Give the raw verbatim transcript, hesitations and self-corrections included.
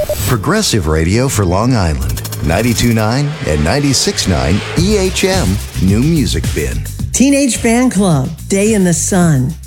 Progressive Radio for Long Island. ninety-two point nine and ninety-six point nine E H M New Music Bin. Teenage Fan Club, Day in the Sun.